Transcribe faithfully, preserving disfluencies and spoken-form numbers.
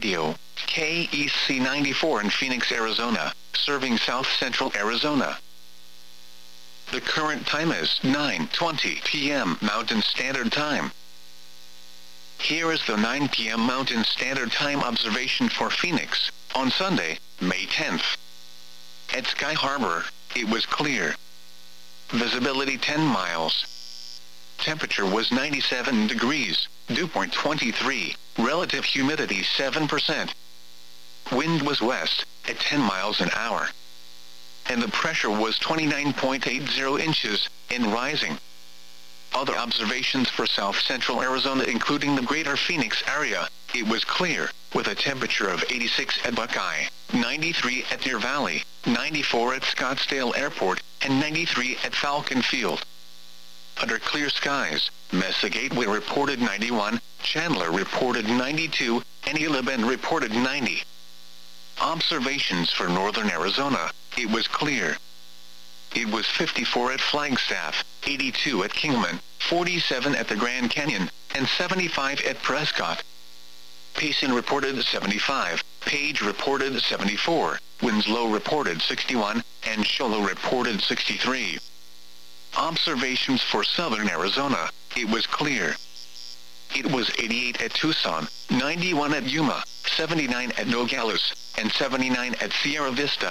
Radio, K E C ninety-four in Phoenix, Arizona, serving South Central Arizona. The current time is nine twenty p m Mountain Standard Time. Here is the nine p m Mountain Standard Time observation for Phoenix, on Sunday, May tenth. At Sky Harbor, it was clear. Visibility ten miles. Temperature was ninety-seven degrees, dew point twenty-three, relative humidity seven percent. Wind was west, at ten miles an hour. And the pressure was twenty-nine point eight zero inches, and rising. Other observations for South Central Arizona including the greater Phoenix area, it was clear, with a temperature of eighty-six at Buckeye, ninety-three at Deer Valley, ninety-four at Scottsdale Airport, and ninety-three at Falcon Field. Under clear skies, Mesa Gateway reported ninety-one, Chandler reported ninety-two, and Gila Bend reported ninety. Observations for northern Arizona, it was clear. It was fifty-four at Flagstaff, eighty-two at Kingman, forty-seven at the Grand Canyon, and seventy-five at Prescott. Payson reported seventy-five, Page reported seventy-four, Winslow reported sixty-one, and Show Low reported sixty-three. Observations for southern Arizona, it was clear. It was eighty-eight at Tucson, ninety-one at Yuma, seventy-nine at Nogales, and seventy-nine at Sierra Vista.